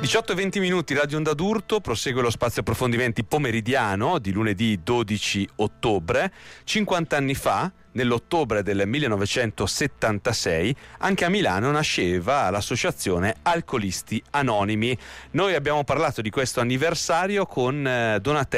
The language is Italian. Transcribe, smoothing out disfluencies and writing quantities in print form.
18:20 minuti, Radio Onda d'Urto, prosegue lo spazio approfondimenti pomeridiano di lunedì 12 ottobre. 50 anni fa, nell'ottobre del 1976, anche a Milano nasceva l'associazione Alcolisti Anonimi. Noi abbiamo parlato di questo anniversario con Donatella